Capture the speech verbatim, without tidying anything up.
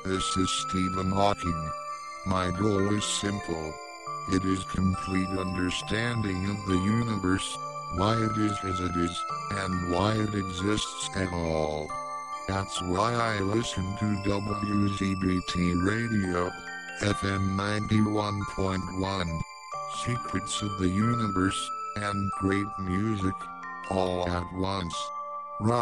This is Stephen Hawking. My goal is simple. It is complete understanding of the universe, why it is as it is, and why it exists at all. That's why I listen to W Z B T Radio, F M ninety-one point one. Secrets of the universe, and great music, all at once.